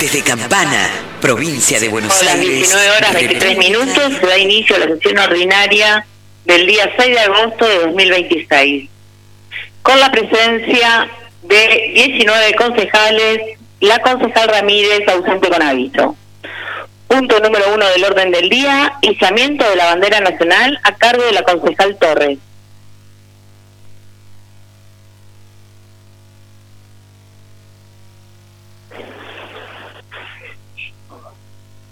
Desde Campana, provincia de Buenos Aires. 19 horas 23 minutos, se da inicio a la sesión ordinaria del día 6 de agosto de 2026. Con la presencia de 19 concejales, la concejal Ramírez ausente con aviso. Punto número 1 del orden del día, izamiento de la bandera nacional a cargo de la concejal Torres.